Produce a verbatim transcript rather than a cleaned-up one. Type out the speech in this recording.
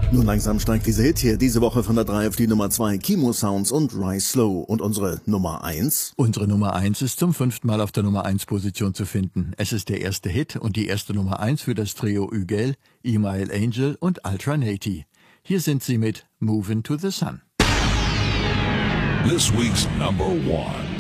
Nun langsam steigt dieser Hit hier diese Woche von der drei auf die Nummer zwei. Kimo Sounds und Rise Slow. Und unsere Nummer eins? Unsere Nummer eins ist zum fünften Mal auf der Nummer eins Position zu finden. Es ist der erste Hit und die erste Nummer eins für das Trio Ügel, Email Angel und Ultra Naty. Hier sind sie mit Movin' to the Sun. This week's number one.